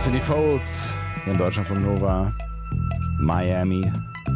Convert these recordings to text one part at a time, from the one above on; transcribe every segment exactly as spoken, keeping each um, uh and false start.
sind die Folds hier in Deutschland von Nova, Miami.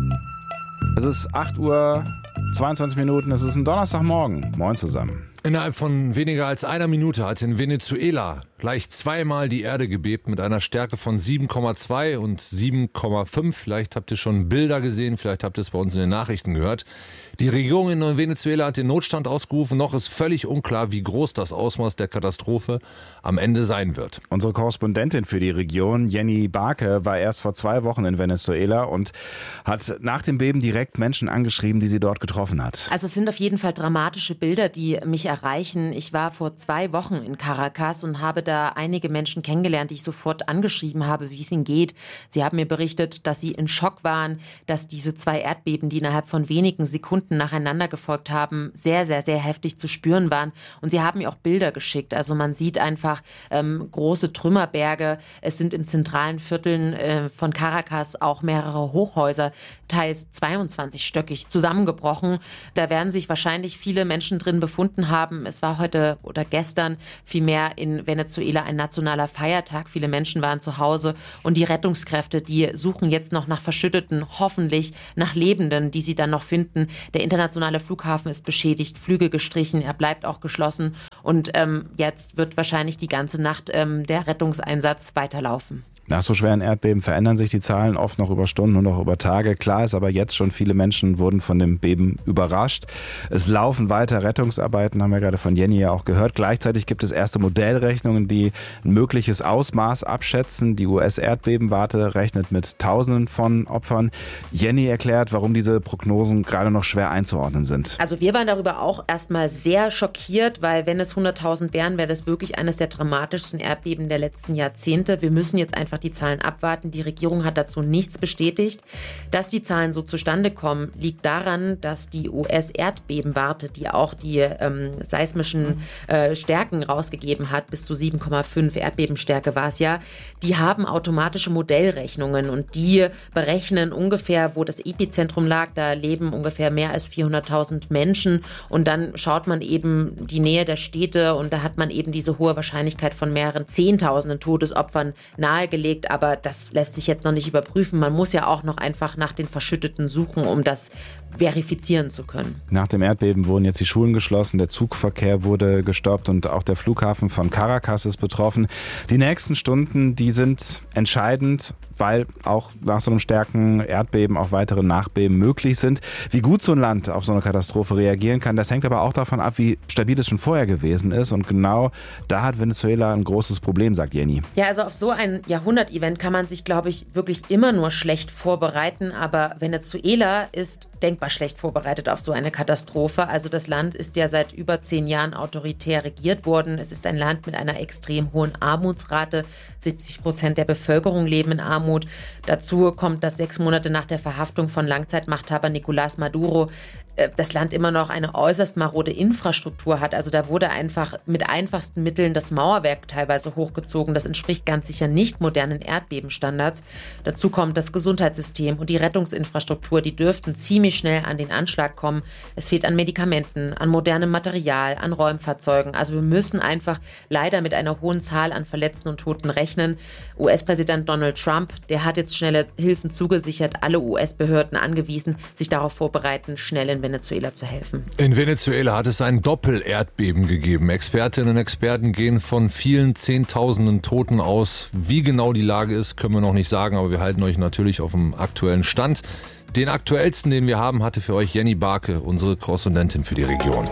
Es ist acht Uhr zweiundzwanzig Minuten, es ist ein Donnerstagmorgen. Moin zusammen. Innerhalb von weniger als einer Minute hat in Venezuela gleich zweimal die Erde gebebt mit einer Stärke von sieben Komma zwei und sieben Komma fünf. Vielleicht habt ihr schon Bilder gesehen, vielleicht habt ihr es bei uns in den Nachrichten gehört. Die Regierung in Venezuela hat den Notstand ausgerufen. Noch ist völlig unklar, wie groß das Ausmaß der Katastrophe am Ende sein wird. Unsere Korrespondentin für die Region, Jenny Barke, war erst vor zwei Wochen in Venezuela und hat nach dem Beben direkt Menschen angeschrieben, die sie dort getroffen hat. Also es sind auf jeden Fall dramatische Bilder, die mich erreichen. Ich war vor zwei Wochen in Caracas und habe da einige Menschen kennengelernt, die ich sofort angeschrieben habe, wie es ihnen geht. Sie haben mir berichtet, dass sie in Schock waren, dass diese zwei Erdbeben, die innerhalb von wenigen Sekunden nacheinander gefolgt haben, sehr, sehr, sehr heftig zu spüren waren. Und sie haben mir auch Bilder geschickt. Also man sieht einfach ähm, große Trümmerberge. Es sind in zentralen Vierteln äh, von Caracas auch mehrere Hochhäuser, teils zweiundzwanzigstöckig, zusammengebrochen. Da werden sich wahrscheinlich viele Menschen drin befunden haben. Es war heute oder gestern vielmehr in Venezuela ein nationaler Feiertag. Viele Menschen waren zu Hause und die Rettungskräfte, die suchen jetzt noch nach Verschütteten, hoffentlich nach Lebenden, die sie dann noch finden. Der internationale Flughafen ist beschädigt, Flüge gestrichen, er bleibt auch geschlossen und ähm, jetzt wird wahrscheinlich die ganze Nacht ähm, der Rettungseinsatz weiterlaufen. Nach so schweren Erdbeben verändern sich die Zahlen oft noch über Stunden und noch über Tage. Klar ist aber jetzt schon, viele Menschen wurden von dem Beben überrascht. Es laufen weiter Rettungsarbeiten, haben wir gerade von Jenny ja auch gehört. Gleichzeitig gibt es erste Modellrechnungen, die ein mögliches Ausmaß abschätzen. Die U S-Erdbebenwarte rechnet mit Tausenden von Opfern. Jenny erklärt, warum diese Prognosen gerade noch schwer einzuordnen sind. Also wir waren darüber auch erstmal sehr schockiert, weil wenn es hunderttausend wären, wäre das wirklich eines der dramatischsten Erdbeben der letzten Jahrzehnte. Wir müssen jetzt einfach die Zahlen abwarten. Die Regierung hat dazu nichts bestätigt. Dass die Zahlen so zustande kommen, liegt daran, dass die U S-Erdbebenwarte, die auch die ähm, seismischen äh, Stärken rausgegeben hat, bis zu sieben Komma fünf Erdbebenstärke war es ja, die haben automatische Modellrechnungen und die berechnen ungefähr, wo das Epizentrum lag. Da leben ungefähr mehr als vierhunderttausend Menschen und dann schaut man eben die Nähe der Städte und da hat man eben diese hohe Wahrscheinlichkeit von mehreren Zehntausenden Todesopfern nahegelegt. Aber das lässt sich jetzt noch nicht überprüfen. Man muss ja auch noch einfach nach den Verschütteten suchen, um das verifizieren zu können. Nach dem Erdbeben wurden jetzt die Schulen geschlossen, der Zugverkehr wurde gestoppt und auch der Flughafen von Caracas ist betroffen. Die nächsten Stunden, die sind entscheidend, weil auch nach so einem starken Erdbeben auch weitere Nachbeben möglich sind. Wie gut so ein Land auf so eine Katastrophe reagieren kann, das hängt aber auch davon ab, wie stabil es schon vorher gewesen ist. Und genau da hat Venezuela ein großes Problem, sagt Jenny. Ja, also auf so ein Jahrhundert-Event kann man sich, glaube ich, wirklich immer nur schlecht vorbereiten. Aber Venezuela ist denkbar schlecht vorbereitet auf so eine Katastrophe. Also das Land ist ja seit über zehn Jahren autoritär regiert worden. Es ist ein Land mit einer extrem hohen Armutsrate. siebzig Prozent der Bevölkerung leben in Armut. Dazu kommt, dass sechs Monate nach der Verhaftung von Langzeitmachthaber Nicolás Maduro das Land immer noch eine äußerst marode Infrastruktur hat. Also da wurde einfach mit einfachsten Mitteln das Mauerwerk teilweise hochgezogen. Das entspricht ganz sicher nicht modernen Erdbebenstandards. Dazu kommt das Gesundheitssystem und die Rettungsinfrastruktur. Die dürften ziemlich schnell an den Anschlag kommen. Es fehlt an Medikamenten, an modernem Material, an Räumfahrzeugen. Also wir müssen einfach leider mit einer hohen Zahl an Verletzten und Toten rechnen. U S-Präsident Donald Trump, der hat jetzt schnelle Hilfen zugesichert, alle U S-Behörden angewiesen, sich darauf vorbereiten, schnell in Venezuela zu helfen. In Venezuela hat es ein Doppel-Erdbeben gegeben. Expertinnen und Experten gehen von vielen Zehntausenden Toten aus. Wie genau die Lage ist, können wir noch nicht sagen, aber wir halten euch natürlich auf dem aktuellen Stand. Den aktuellsten, den wir haben, hatte für euch Jenny Barke, unsere Korrespondentin für die Region.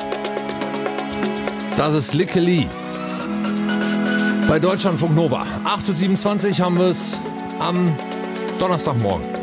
Das ist Likke Lee. Bei Deutschlandfunk Nova. acht Uhr siebenundzwanzig haben wir es am Donnerstagmorgen.